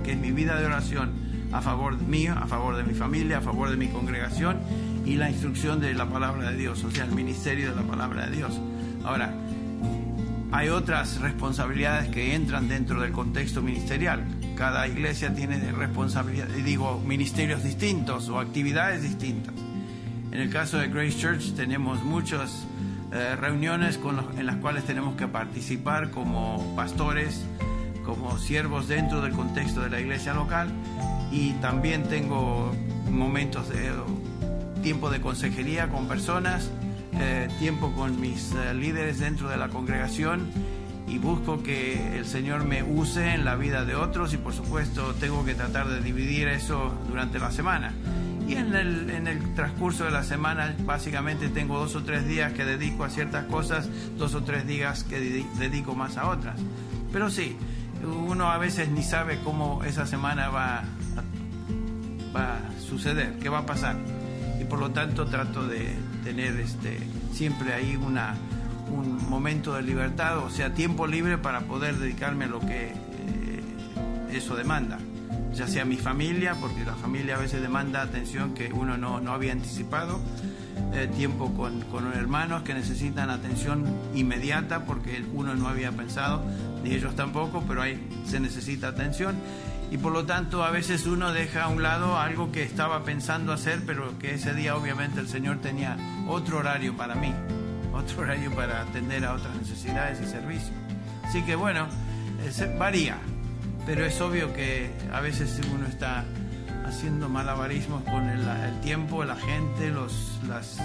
que es mi vida de oración a favor mío, a favor de mi familia, a favor de mi congregación, y la instrucción de la palabra de Dios, o sea, el ministerio de la palabra de Dios. Ahora, hay otras responsabilidades que entran dentro del contexto ministerial. Cada iglesia tiene ministerios distintos o actividades distintas. En el caso de Grace Church tenemos muchas reuniones en las cuales tenemos que participar como pastores, como siervos dentro del contexto de la iglesia local, y también tengo momentos de tiempo de consejería con personas, tiempo con mis líderes dentro de la congregación, y busco que el Señor me use en la vida de otros, y por supuesto tengo que tratar de dividir eso durante la semana. Y en el transcurso de la semana básicamente tengo 2 o 3 días que dedico a ciertas cosas, 2 o 3 días que dedico más a otras. Pero sí, uno a veces ni sabe cómo esa semana va a suceder, qué va a pasar. Y por lo tanto trato de tener siempre ahí un momento de libertad, o sea, tiempo libre para poder dedicarme a lo que eso demanda. Ya sea mi familia, porque la familia a veces demanda atención que uno no había anticipado, tiempo con hermanos que necesitan atención inmediata porque uno no había pensado, ni ellos tampoco, pero ahí se necesita atención, y por lo tanto a veces uno deja a un lado algo que estaba pensando hacer, pero que ese día obviamente el Señor tenía otro horario para mí, otro horario para atender a otras necesidades y servicios. Así que bueno, varía. Pero es obvio que a veces uno está haciendo malabarismos con el tiempo, la gente, las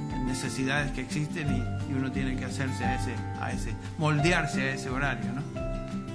necesidades que existen, y uno tiene que hacerse moldearse a ese horario, ¿no?